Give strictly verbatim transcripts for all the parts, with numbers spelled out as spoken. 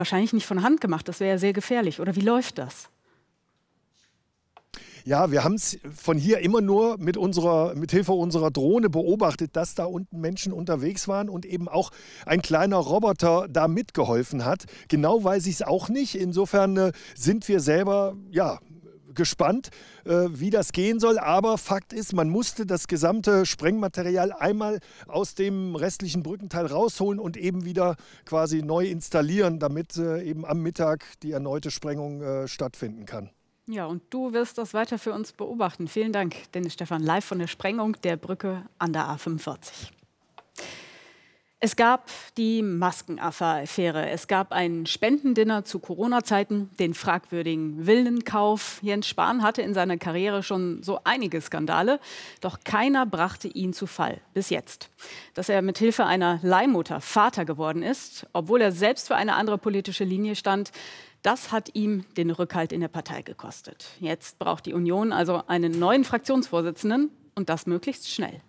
wahrscheinlich nicht von Hand gemacht. Das wäre ja sehr gefährlich. Oder wie läuft das? Ja, wir haben es von hier immer nur mit unserer, mit Hilfe unserer Drohne beobachtet, dass da unten Menschen unterwegs waren und eben auch ein kleiner Roboter da mitgeholfen hat. Genau weiß ich es auch nicht. Insofern äh, sind wir selber, ja, gespannt, äh, wie das gehen soll. Aber Fakt ist, man musste das gesamte Sprengmaterial einmal aus dem restlichen Brückenteil rausholen und eben wieder quasi neu installieren, damit äh, eben am Mittag die erneute Sprengung äh, stattfinden kann. Ja, und du wirst das weiter für uns beobachten. Vielen Dank, Dennis Stephan, live von der Sprengung der Brücke an der A fünfundvierzig. Es gab die Maskenaffäre. Es gab ein Spendendinner zu Corona-Zeiten, den fragwürdigen Villenkauf. Jens Spahn hatte in seiner Karriere schon so einige Skandale, doch keiner brachte ihn zu Fall, bis jetzt. Dass er mit Hilfe einer Leihmutter Vater geworden ist, obwohl er selbst für eine andere politische Linie stand, das hat ihm den Rückhalt in der Partei gekostet. Jetzt braucht die Union also einen neuen Fraktionsvorsitzenden und das möglichst schnell.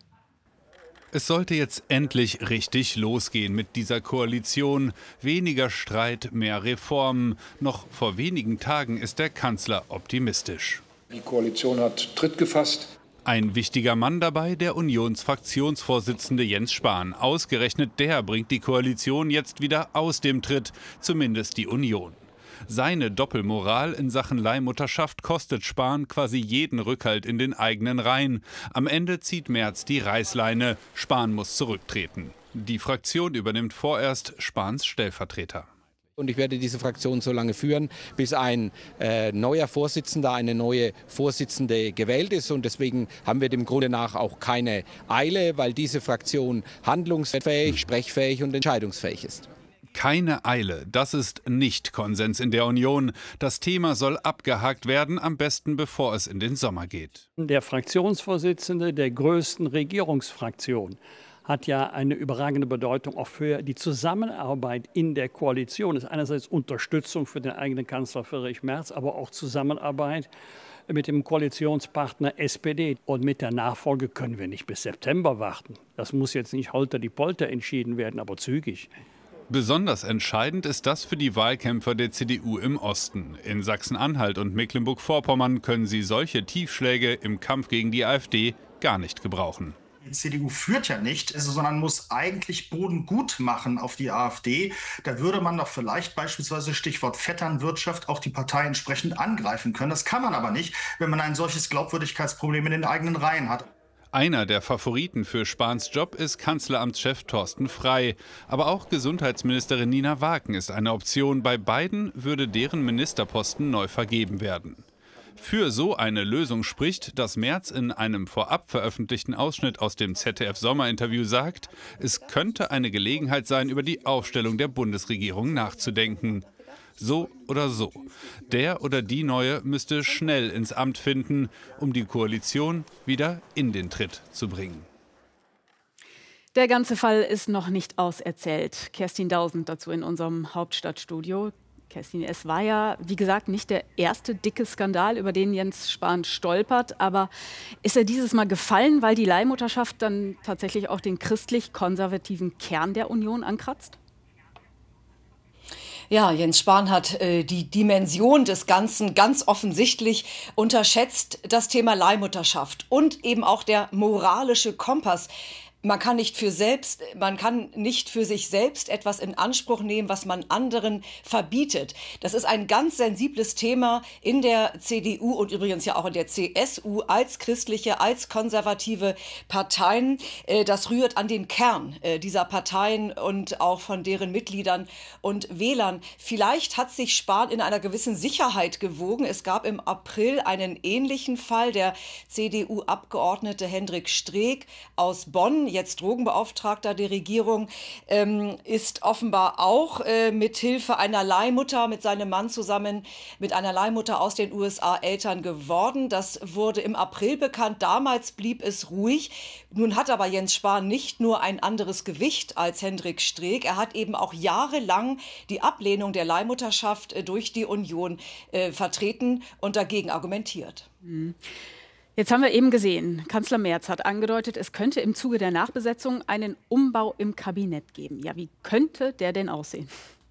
Es sollte jetzt endlich richtig losgehen mit dieser Koalition. Weniger Streit, mehr Reformen. Noch vor wenigen Tagen ist der Kanzler optimistisch. Die Koalition hat Tritt gefasst. Ein wichtiger Mann dabei, der Unionsfraktionsvorsitzende Jens Spahn. Ausgerechnet der bringt die Koalition jetzt wieder aus dem Tritt, zumindest die Union. Seine Doppelmoral in Sachen Leihmutterschaft kostet Spahn quasi jeden Rückhalt in den eigenen Reihen. Am Ende zieht Merz die Reißleine. Spahn muss zurücktreten. Die Fraktion übernimmt vorerst Spahns Stellvertreter. Und ich werde diese Fraktion so lange führen, bis ein äh, neuer Vorsitzender, eine neue Vorsitzende gewählt ist. Und deswegen haben wir dem Grunde nach auch keine Eile, weil diese Fraktion handlungsfähig, sprechfähig und entscheidungsfähig ist. Keine Eile, das ist nicht Konsens in der Union. Das Thema soll abgehakt werden, am besten bevor es in den Sommer geht. Der Fraktionsvorsitzende der größten Regierungsfraktion hat ja eine überragende Bedeutung auch für die Zusammenarbeit in der Koalition. Das ist einerseits Unterstützung für den eigenen Kanzler Friedrich Merz, aber auch Zusammenarbeit mit dem Koalitionspartner S P D. Und mit der Nachfolge können wir nicht bis September warten. Das muss jetzt nicht holter die Polter entschieden werden, aber zügig. Besonders entscheidend ist das für die Wahlkämpfer der C D U im Osten. In Sachsen-Anhalt und Mecklenburg-Vorpommern können sie solche Tiefschläge im Kampf gegen die AfD gar nicht gebrauchen. Die C D U führt ja nicht, sondern muss eigentlich Boden gut machen auf die AfD. Da würde man doch vielleicht beispielsweise Stichwort Vetternwirtschaft auch die Partei entsprechend angreifen können. Das kann man aber nicht, wenn man ein solches Glaubwürdigkeitsproblem in den eigenen Reihen hat. Einer der Favoriten für Spahns Job ist Kanzleramtschef Thorsten Frey. Aber auch Gesundheitsministerin Nina Waaken ist eine Option. Bei beiden würde deren Ministerposten neu vergeben werden. Für so eine Lösung spricht, dass Merz in einem vorab veröffentlichten Ausschnitt aus dem Z D F-Sommerinterview sagt, es könnte eine Gelegenheit sein, über die Aufstellung der Bundesregierung nachzudenken. So oder so. Der oder die Neue müsste schnell ins Amt finden, um die Koalition wieder in den Tritt zu bringen. Der ganze Fall ist noch nicht auserzählt. Kerstin Dausend dazu in unserem Hauptstadtstudio. Kerstin, es war ja, wie gesagt, nicht der erste dicke Skandal, über den Jens Spahn stolpert. Aber ist er dieses Mal gefallen, weil die Leihmutterschaft dann tatsächlich auch den christlich-konservativen Kern der Union ankratzt? Ja, Jens Spahn hat äh, die Dimension des Ganzen ganz offensichtlich unterschätzt, das Thema Leihmutterschaft und eben auch der moralische Kompass. Man kann nicht für selbst, man kann nicht für sich selbst etwas in Anspruch nehmen, was man anderen verbietet. Das ist ein ganz sensibles Thema in der C D U und übrigens ja auch in der C S U als christliche, als konservative Parteien. Das rührt an den Kern dieser Parteien und auch von deren Mitgliedern und Wählern. Vielleicht hat sich Spahn in einer gewissen Sicherheit gewogen. Es gab im April einen ähnlichen Fall. Der C D U-Abgeordnete Hendrik Streeck aus Bonn, jetzt Drogenbeauftragter der Regierung, ähm, ist offenbar auch äh, mit Hilfe einer Leihmutter mit seinem Mann zusammen mit einer Leihmutter aus den U S A Eltern geworden. Das wurde im April bekannt. Damals blieb es ruhig. Nun hat aber Jens Spahn nicht nur ein anderes Gewicht als Hendrik Streeck. Er hat eben auch jahrelang die Ablehnung der Leihmutterschaft äh, durch die Union äh, vertreten und dagegen argumentiert. Mhm. Jetzt haben wir eben gesehen, Kanzler Merz hat angedeutet, es könnte im Zuge der Nachbesetzung einen Umbau im Kabinett geben. Ja, wie könnte der denn aussehen?